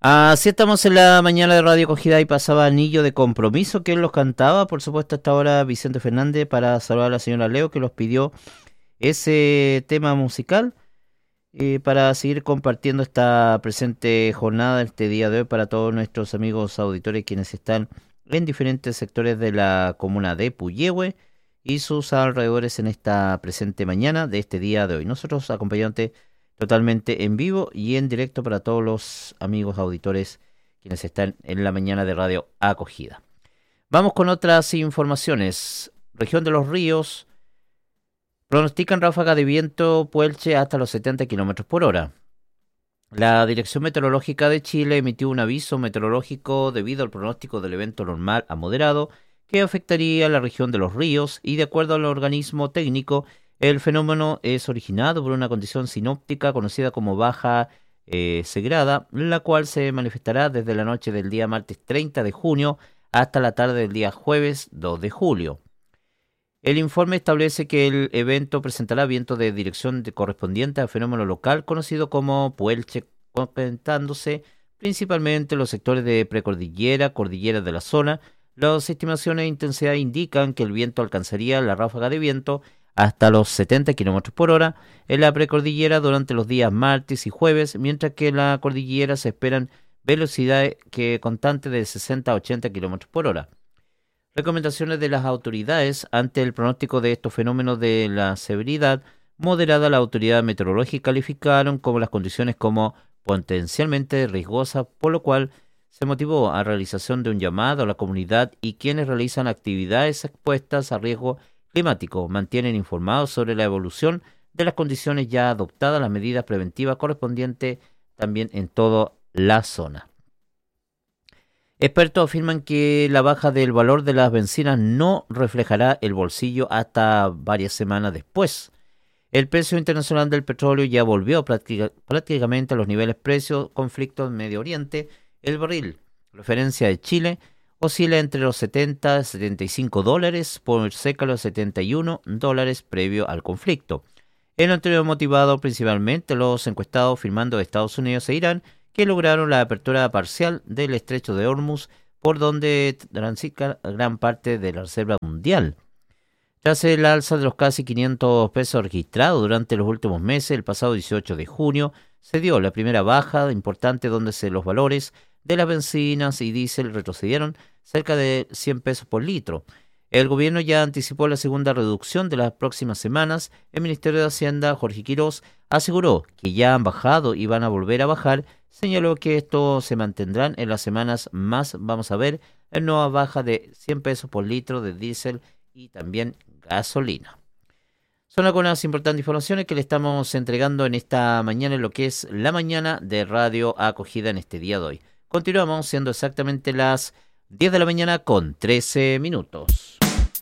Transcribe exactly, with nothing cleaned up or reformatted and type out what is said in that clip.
Así estamos en la mañana de Radio Acogida y pasaba Anillo de Compromiso, que él los cantaba, por supuesto, hasta ahora Vicente Fernández para saludar a la señora Leo, que los pidió ese tema musical eh, para seguir compartiendo esta presente jornada, este día de hoy, para todos nuestros amigos auditores quienes están en diferentes sectores de la comuna de Puyehue y sus alrededores en esta presente mañana de este día de hoy. Nosotros acompañándote totalmente en vivo y en directo para todos los amigos auditores quienes están en la mañana de Radio Acogida. Vamos con otras informaciones. Región de los Ríos pronostican ráfaga de viento Puelche hasta los setenta kilómetros por hora. La Dirección Meteorológica de Chile emitió un aviso meteorológico debido al pronóstico del evento normal a moderado que afectaría a la región de los ríos y, de acuerdo al organismo técnico, el fenómeno es originado por una condición sinóptica conocida como baja eh, segrada, la cual se manifestará desde la noche del día martes treinta de junio hasta la tarde del día jueves dos de julio. El informe establece que el evento presentará viento de dirección de correspondiente al fenómeno local conocido como Puelche, concentrándose principalmente en los sectores de precordillera, cordillera de la zona. Las estimaciones de intensidad indican que el viento alcanzaría la ráfaga de viento hasta los setenta kilómetros por hora en la precordillera durante los días martes y jueves, mientras que en la cordillera se esperan velocidades que constantes de sesenta a ochenta kilómetros por hora. Recomendaciones de las autoridades ante el pronóstico de estos fenómenos de la severidad moderada. La autoridad meteorológica calificaron como las condiciones como potencialmente riesgosas, por lo cual se motivó a la realización de un llamado a la comunidad y quienes realizan actividades expuestas a riesgo climático mantienen informados sobre la evolución de las condiciones ya adoptadas, las medidas preventivas correspondientes también en toda la zona. Expertos afirman que la baja del valor de las bencinas no reflejará el bolsillo hasta varias semanas después. El precio internacional del petróleo ya volvió práctica, prácticamente a los niveles precios conflicto en Medio Oriente. El barril, referencia de Chile, oscila entre los setenta y setenta y cinco dólares por cerca de los setenta y uno dólares previo al conflicto. El anterior motivado principalmente los encuestados firmando Estados Unidos e Irán, que lograron la apertura parcial del estrecho de Hormuz, por donde transita gran parte de la reserva mundial. Tras el alza de los casi quinientos pesos registrados durante los últimos meses, el pasado dieciocho de junio se dio la primera baja importante donde se los valores de las bencinas y diésel retrocedieron cerca de cien pesos por litro. El gobierno ya anticipó la segunda reducción de las próximas semanas. El Ministerio de Hacienda, Jorge Quirós, aseguró que ya han bajado y van a volver a bajar. Señaló que esto se mantendrán en las semanas más. Vamos a ver la nueva baja de cien pesos por litro de diésel y también gasolina. Son algunas importantes informaciones que le estamos entregando en esta mañana en lo que es la mañana de Radio Acogida en este día de hoy. Continuamos siendo exactamente las diez de la mañana con trece minutos.